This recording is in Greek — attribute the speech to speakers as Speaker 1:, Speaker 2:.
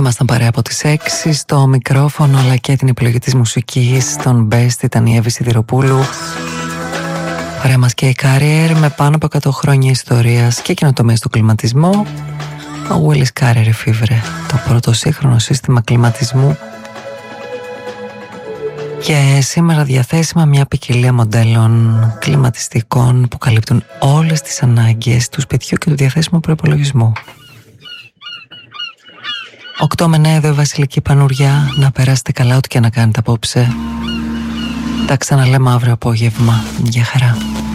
Speaker 1: Ήμασταν παρέα από τις 6 στο μικρόφωνο αλλά και την επιλογή της μουσικής. Στον Best ήταν η Εύη Σιδηροπούλου. Παρέα μας και η Carrier με πάνω από 100 χρόνια ιστορίας και καινοτομία στο κλιματισμό. Ο Willis Carrier εφήβρε το πρώτο σύγχρονο σύστημα κλιματισμού και σήμερα διαθέσιμα μια ποικιλία μοντέλων κλιματιστικών που καλύπτουν όλες τις ανάγκες του σπιτιού και του διαθέσιμου προϋπολογισμού. 8 με 9 εδώ η Βασιλική Πανουριά. Να περάσετε καλά ό,τι και να κάνετε απόψε. Τα ξαναλέμε αύριο απόγευμα. Γεια χαρά.